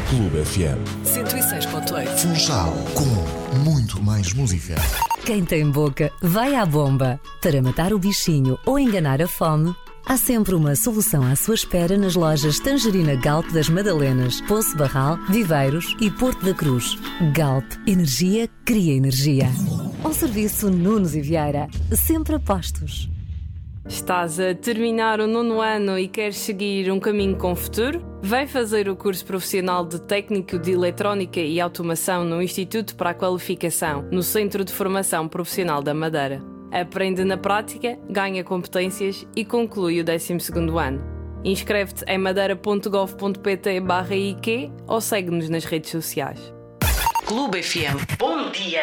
Clube FM 106.8. Funchal, com muito mais música. Quem tem boca, vai à bomba. Para matar o bichinho ou enganar a fome, há sempre uma solução à sua espera nas lojas Tangerina Galp das Madalenas, Poço Barral, Viveiros e Porto da Cruz. Galp, energia cria energia. Ao serviço Nunes e Vieira, sempre a postos. Estás a terminar o 9º ano e queres seguir um caminho com futuro? Vem fazer o curso profissional de Técnico de Eletrónica e Automação no Instituto para a Qualificação, no Centro de Formação Profissional da Madeira. Aprende na prática, ganha competências e conclui o 12º ano. Inscreve-te em madeira.gov.pt/IQ ou segue-nos nas redes sociais. Clube FM. Bom dia!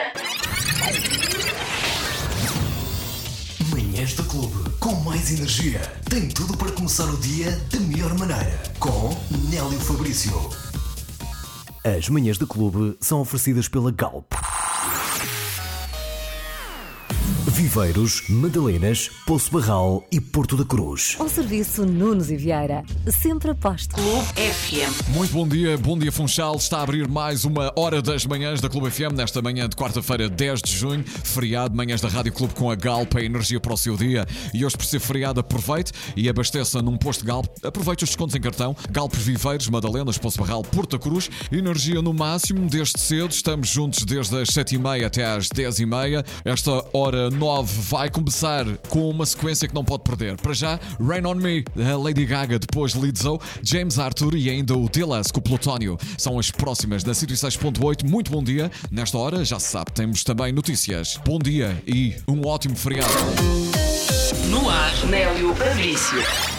Manhãs do Clube, com mais energia. Tem tudo para começar o dia da melhor maneira. Com Nélio Fabrício. As manhãs do Clube são oferecidas pela Galp. Viveiros, Madalenas, Poço Barral e Porto da Cruz. Ao serviço Nunes e Vieira, sempre a postos. Clube FM. Muito bom dia Funchal. Está a abrir mais uma hora das manhãs da Clube FM nesta manhã de quarta-feira, 10 de junho, feriado, manhãs da Rádio Clube com a Galp, a energia para o seu dia. E hoje, por ser feriado, aproveite e abasteça num posto Galp. Aproveite os descontos em cartão. Galp Viveiros, Madalenas, Poço Barral, Porto da Cruz. Energia no máximo, desde cedo. Estamos juntos desde as 7h30 até às 10h30. Esta hora 9 vai começar com uma sequência que não pode perder. Para já, Rain On Me, a Lady Gaga, depois Lizzo, James Arthur e ainda o Dillas com o Plutónio. São as próximas da 106.8. Muito bom dia. Nesta hora, já se sabe, temos também notícias. Bom dia e um ótimo feriado. No ar, Nélio Fabrício.